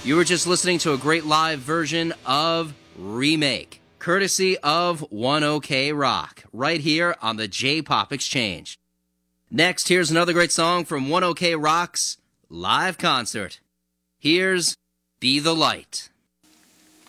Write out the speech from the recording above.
You were just listening to a great live version of Remake, courtesy of 1OK Rock, right here on the J-Pop Exchange. Next, here's another great song from 1OK Rock's live concert. Here's Be the Light.